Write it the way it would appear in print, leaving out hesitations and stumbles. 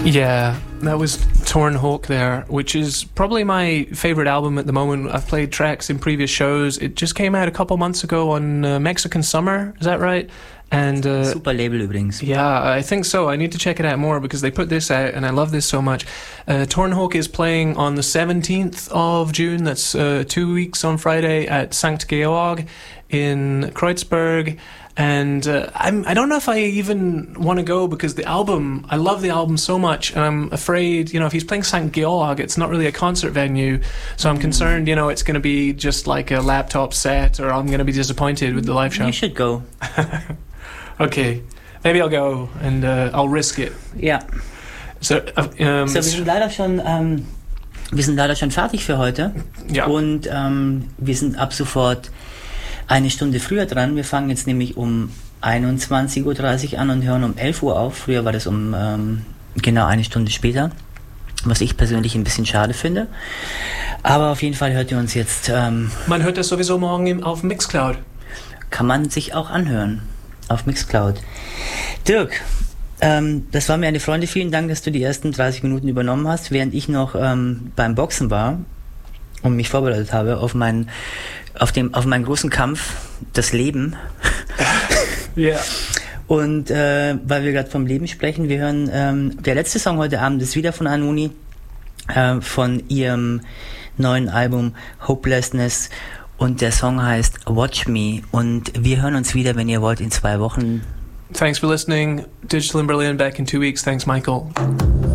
Yeah, that was Torn Hawk there, which is probably my favourite album at the moment. I've played tracks in previous shows. It just came out a couple months ago on Mexican Summer, is that right? And super Label übrigens. Yeah, I think so. I need to check it out more because they put this out and I love this so much. Torn Hawk is playing on the 17th of June, that's 2 weeks on Friday at St. Georg in Kreuzberg. And I don't know if I even want to go because the album, I love the album so much, and I'm afraid, if he's playing St. Georg, it's not really a concert venue, so I'm concerned, it's going to be just like a laptop set, or I'm going to be disappointed with the live show. You should go. Okay, maybe I'll go and I'll risk it. Ja. So, wir sind leider schon fertig für heute. Ja. Und wir sind ab sofort eine Stunde früher dran. Wir fangen jetzt nämlich um 21.30 Uhr an und hören um 11 Uhr auf. Früher war das um genau eine Stunde später, was ich persönlich ein bisschen schade finde. Aber auf jeden Fall hört ihr uns jetzt... man hört das sowieso morgen auf Mixcloud. Kann man sich auch anhören auf Mixcloud. Dirk, das war mir eine Freude. Vielen Dank, dass du die ersten 30 Minuten übernommen hast, während ich noch beim Boxen war und mich vorbereitet habe auf meinen großen Kampf, das Leben. Ja. Yeah. Und weil wir gerade vom Leben sprechen, wir hören, der letzte Song heute Abend ist wieder von Anoni, von ihrem neuen Album Hopelessness, und der Song heißt Watch Me, und wir hören uns wieder, wenn ihr wollt, in 2 Wochen. Thanks for listening. Digital in Berlin back in 2 weeks. Thanks, Michael.